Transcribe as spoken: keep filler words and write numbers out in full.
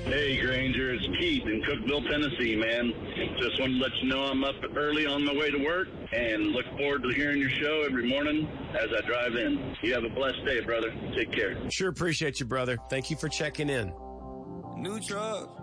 Hey, Granger, it's Keith in Cookeville, Tennessee, man. Just wanted to let you know I'm up early on my way to work and look forward to hearing your show every morning as I drive in. You have a blessed day, brother. Take care. Sure appreciate you, brother. Thank you for checking in. New truck.